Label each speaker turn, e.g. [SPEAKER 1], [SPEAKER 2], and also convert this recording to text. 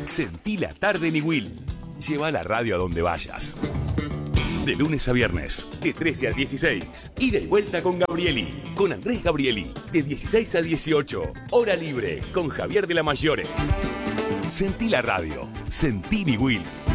[SPEAKER 1] Sentí la tarde ni Will. Lleva la radio a donde vayas. De lunes a viernes, de 13 a 16. Ida y vuelta con Gabrieli. Con Andrés Gabrieli. De 16 a 18. Hora libre con Javier de la Mayore. Sentí la radio. Sentí ni Will.